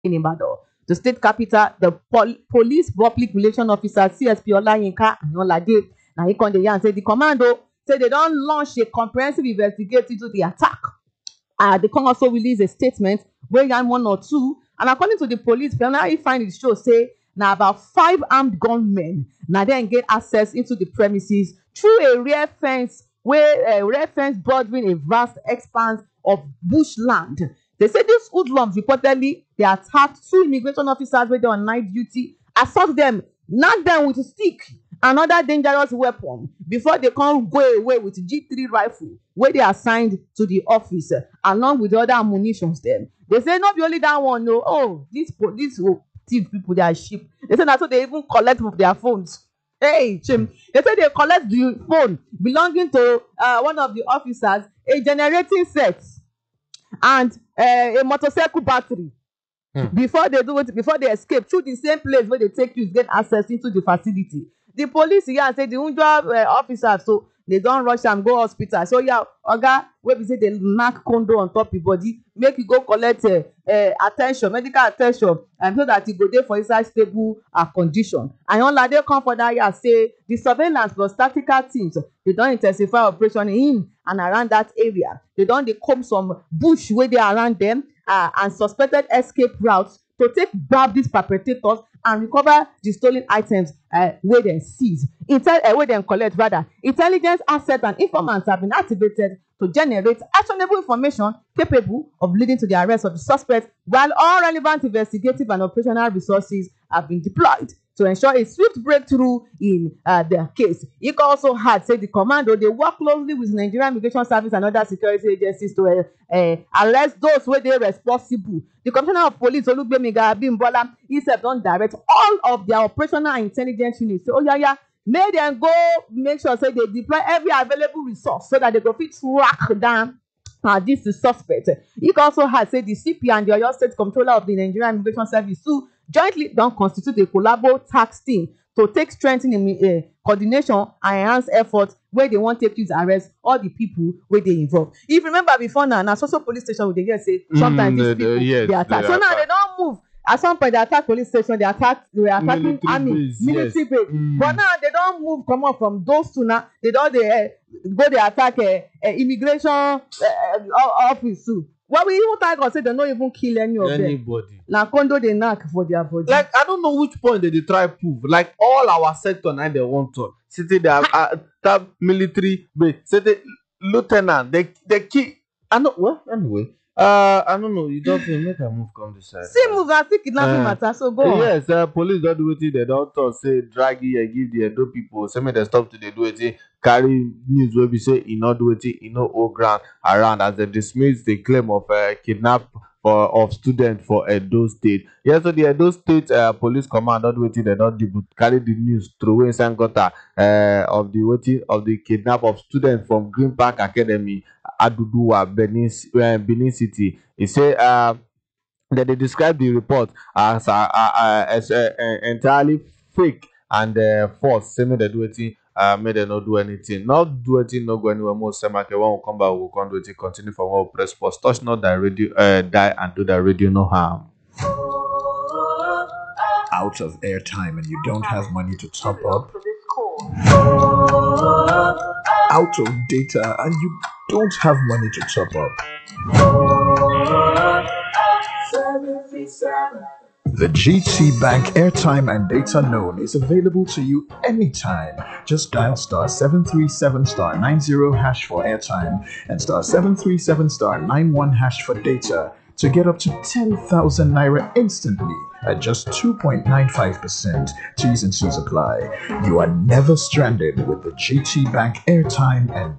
in Ibadan. The state capital, the police public relation officer CSP Olayinka Anolade, na he come dey yarn say the commando say they don launch a comprehensive investigation into the attack. They can also release a statement wey yarn one or two, and according to the police, preliminary findings show say na about 5 armed gunmen na dem get access into the premises through a rear fence bordering a vast expanse of bushland. They say these hoodlums reportedly they attacked 2 immigration officers wey dey on night duty, assault them, knock them with a stick and other dangerous weapon before they come go away with G3 rifle wey dey assigned to the office along with the other ammunitions dem. They say no be only that one o. Oh, these thief people they are sheep. They say na so they even collect their phones. Hey, Chim. They say they collect the phone belonging to one of the officers, a generating set, and a motorcycle battery. Before they do it, before they escape through the same place where they take you get access into the facility. The police here say the Unjwa officers, so they don't rush and go hospital. So yeah, oga, wey be say they knack condo on top your body, make you go collect attention, medical attention, and so that you go there for inside stable condition. And all they come for that year say the surveillance plus tactical teams, they don't intensify operation in and around that area. They don't comb some bush where they around them and suspected escape routes to take grab these perpetrators and recover the stolen items where they seize. Where they collect rather. Intelligence assets and informants have been activated to generate actionable information capable of leading to the arrest of the suspect, while all relevant investigative and operational resources have been deployed to ensure a swift breakthrough in their case. He also had said the commando they work closely with Nigerian Immigration Service and other security agencies to arrest those where they are responsible. The Commissioner of Police Olugbemi Abimbola himself don direct all of their operational and intelligence units. So make them go make sure say they deploy every available resource so that they go fit track down this is suspect. He also has said the CP and the Oyo State Comptroller of the Nigerian Immigration Service too jointly don constitute a collabo task team to take strengthening coordination and enhance efforts where they want take use arrest all the people where they involved. If you remember before now social police station we dey hear say sometimes these people they attack. So now they don't move. At some point, they attack police station, they were attacking army, military base. But now they don't move, come on from those two now. They don't go they attack immigration office too. What we even thank God say they don't even kill anybody. Now condo they knock for their body. Like I don't know which point they try prove. Like all our sector now they want to. City they have military base. City lieutenant they kill. I know well anyway. I don't know. You don't make a move come this side. See, move and think kidnapping matter. So go on. Yes, police don't do it. They don't talk. Say drag you and give the Edo people. Say me they stop to they do it. Carry news where we say you not do it. You know all ground around as they dismiss the claim of kidnap of student for Edo State. Yes, so the Edo State police command don't do it. They don't carry the news through in Sangota of the kidnap of students from Green Park Academy. Aduduwa, Benin City. He say that they described the report as entirely fake and false. Say me they do it, may they not do anything. Not do anything, not go anywhere. Most say when we come back, we'll come do it. Continue for more press post. Touch not that radio, die and do that radio no harm. Out of airtime and you don't have money to top up. Out of data and you don't have money to top up. The GT Bank airtime and data loan is available to you anytime. Just dial *737*90# for airtime and *737*91# for data to get up to 10,000 naira instantly at just 2.95%. T's and C's apply. You are never stranded with the GT Bank airtime and